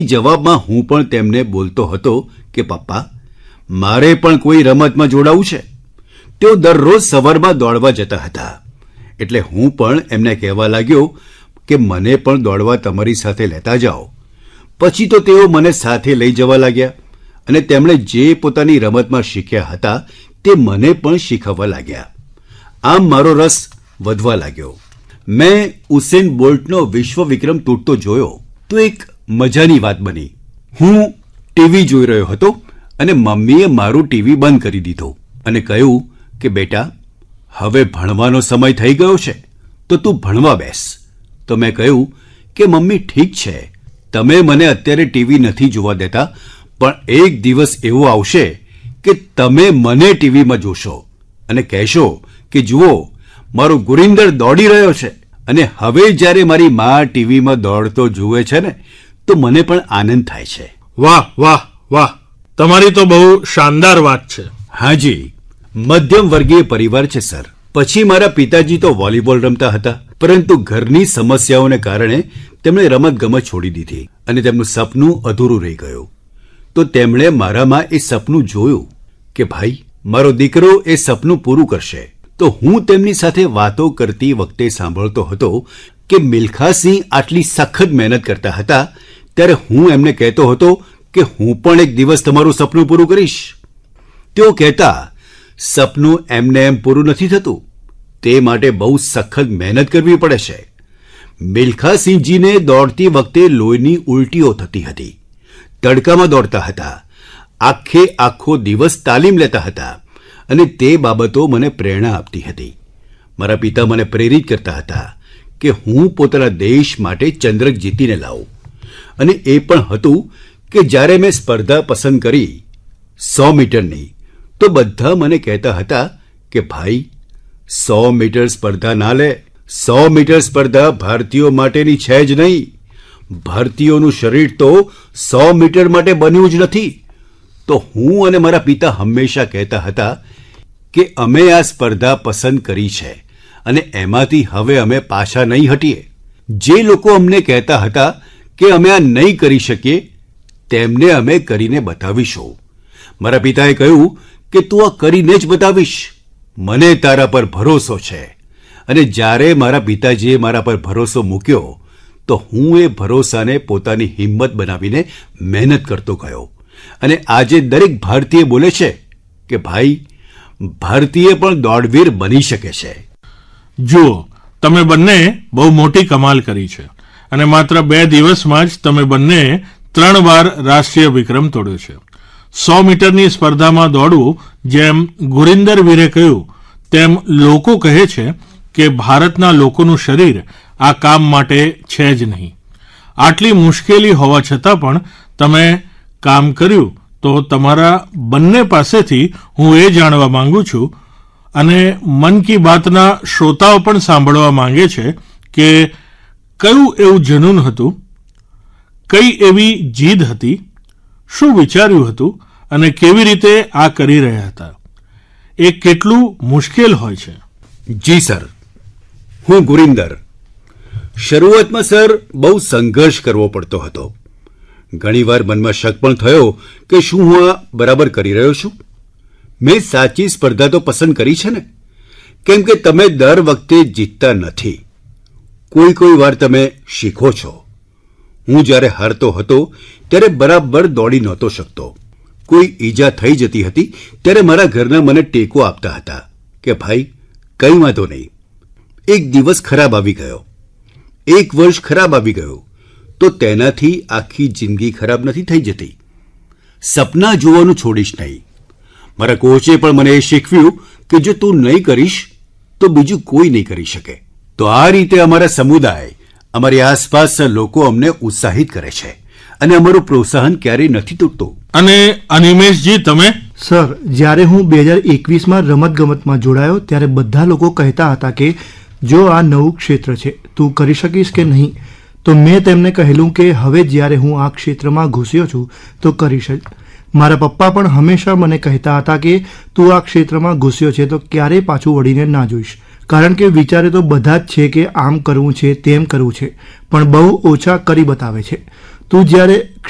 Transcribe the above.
જવાબમાં હું પણ તેમને બોલતો હતો કે પપ્પા, મારે પણ કોઈ રમતમાં જોડાવું છે. તેઓ દરરોજ સવારમાં દોડવા જતા હતા, એટલે હું પણ એમને કહેવા લાગ્યો કે મને પણ દોડવા તમારી સાથે લેતા જાઓ. પછી તો તેઓ મને સાથે લઈ જવા લાગ્યા અને તેમણે જે પોતાની રમતમાં શીખ્યા હતા તે મને પણ શીખવવા લાગ્યા. આમ મારો રસ વધવા લાગ્યો. મેં ઉસેન બોલ્ટનો વિશ્વ વિક્રમ તૂટતો જોયો તો એક મજાની વાત બની. હું ટીવી જોઈ રહ્યો હતો અને મમ્મીએ મારું ટીવી બંધ કરી દીધું અને કહ્યું કે બેટા, હવે ભણવાનો સમય થઈ ગયો છે તો તું ભણવા બેસ. તો મેં કહ્યું કે મમ્મી, ઠીક છે, તમે મને અત્યારે ટીવી નથી જોવા દેતા, પણ એક દિવસ એવો આવશે કે તમે મને ટીવીમાં જોશો અને કહેશો કે જુઓ, મારો ગુરિંદર દોડી રહ્યો છે. અને હવે જ્યારે મારી મા ટીવીમાં દોડતો જુએ છે ને તો મને પણ આનંદ થાય છે. વાહ વાહ વાહ, તમારી તો બહુ શાનદાર વાત છે. હાજી, મધ્યમ વર્ગીય પરિવાર છે સર. પછી મારા પિતાજી તો વોલીબોલ રમતા હતા, પરંતુ ઘરની સમસ્યાઓને કારણે તેમણે રમતગમત છોડી દીધી અને તેમનું સપનું અધૂરું રહી ગયું. તો તેમણે મારામાં એ સપનું જોયું કે ભાઈ, મારો દીકરો એ સપનું પૂરું કરશે. તો હું તેમની સાથે વાતો કરતી વખતે સાંભળતો હતો કે મિલ્ખાસિંહ આટલી સખત મહેનત કરતા હતા, ત્યારે હું એમને કહેતો હતો કે હું પણ એક દિવસ તમારું સપનું પૂરું કરીશ. તેઓ કહેતા, સપનું એમને એમ પૂરું નથી થતું, તે માટે બહુ સખત મહેનત કરવી પડે છે. મિલ્ખાસિંહજીને દોડતી વખતે લોહીની ઉલટીઓ થતી હતી. તડકામાં દોડતા હતા, આખે આખો દિવસ તાલીમ લેતા હતા અને તે બાબતો મને પ્રેરણા આપતી હતી. મારા પિતા મને પ્રેરિત કરતા હતા કે હું પોતાના દેશ માટે ચંદ્રક જીતીને લાવું. અને એ પણ હતું કે જ્યારે મેં સ્પર્ધા પસંદ કરી 100 મીટરની, તો બધા મને કહેતા હતા કે ભાઈ, 100 મીટર સ્પર્ધા ના લે. 100 મીટર સ્પર્ધા ભારતીયો માટેની છે જ નહીં. ભારતીયોનું શરીર તો 100 મીટર માટે બન્યું જ નથી. તો હું અને મારા પિતા હંમેશા કહેતા હતા કે અમે આ સ્પર્ધા પસંદ કરી છે અને એમાંથી હવે અમે પાછા નહીં હટીએ. જે લોકો અમને કહેતા હતા કે અમે આ નહીં કરી શકીએ, તેમને અમે કરીને બતાવીશું. મારા પિતાએ કહ્યું કે તું આ કરીને જ બતાવીશ, મને તારા પર ભરોસો છે. અને જ્યારે મારા પિતાજીએ મારા પર ભરોસો મૂક્યો તો હું એ ભરોસાને પોતાની હિંમત બનાવીને મહેનત કરતો ગયો. અને આજે દરેક ભારતીય બોલે છે કે ભાઈ, ભારતીય પણ દોડવીર બની શકે છે. જુઓ, તમે બંને બહુ મોટી કમાલ કરી છે અને માત્ર 2 દિવસમાં જ તમે બંને 3 વાર રાષ્ટ્રીય વિક્રમ તોડ્યો છે. 100 મીટરની સ્પર્ધામાં દોડવું, જેમ ગુરિંદર વીરે કહ્યું તેમ લોકો કહે છે કે ભારતના લોકોનું શરીર આ કામ માટે છે જ નહીં. આટલી મુશ્કેલી હોવા છતાં પણ તમે કામ કર્યું. તો તમારા બંને પાસેથી હું એ જાણવા માંગુ છું અને મન કી બાતના શ્રોતાઓ પણ સાંભળવા માંગે છે કે કયું એવું જનૂન હતું, કઈ એવી જીદ હતી, શું વિચાર્યું હતું અને કેવી રીતે આ કરી રહ્યા હતા. એ કેટલું મુશ્કેલ હોય છે. જી સર, હું ગુરિંદર. શરૂઆતમાં સર બહુ સંઘર્ષ કરવો પડતો હતો. ઘણીવાર મનમાં શક પણ થયો કે શું હું આ બરાબર કરી રહ્યો છું. મેં સાચી સ્પર્ધા તો પસંદ કરી છે ને, કેમ કે તમે દર વખતે જીતતા નથી, કોઈ વાર તમે શીખો છો. હું જ્યારે હારતો હતો ત્યારે બરાબર દોડી નહોતો શકતો. કોઈ ઈજા થઈ જતી હતી ત્યારે મારા ઘરના મને ટેકો આપતા હતા કે ભાઈ, કંઈ વાંધો નહીં. એક દિવસ ખરાબ આવી ગયો, એક વર્ષ ખરાબ આવી ગયું તો તેનાથી આખી જિંદગી ખરાબ નથી થઈ જતી. સપના જોવાનું છોડીશ નહીં. મારા કોચે પણ મને એ શીખવ્યું કે જો તું નહીં કરીશ તો બીજું કોઈ નહીં કરી શકે. તો આ રીતે અમારા સમુદાય, અમારી આસપાસના લોકો અમને ઉત્સાહિત કરે છે અને અમારું પ્રોત્સાહન ક્યારેય નથી તૂટતું. અને અનિમેશજી, તમે? સર, જ્યારે હું 2021માં રમતગમતમાં જોડાયો ત્યારે બધા લોકો કહેતા હતા કે જો આ નવું ક્ષેત્ર છે, તું કરી શકીશ કે નહીં. તો મેં તેમને કહેલું કે હવે જ્યારે હું આ ક્ષેત્રમાં ઘૂસ્યો છું તો કરીશ જ. મારા પપ્પા પણ હંમેશા મને કહેતા હતા કે તું આ ક્ષેત્રમાં ઘૂસ્યો છે તો ક્યારેય પાછું વળીને ના જોઈશ. કારણ કે વિચારે તો બધા જ છે કે આમ કરવું છે, તેમ કરવું છે, પણ બહુ ઓછા કરી બતાવે છે. તું જ્યારે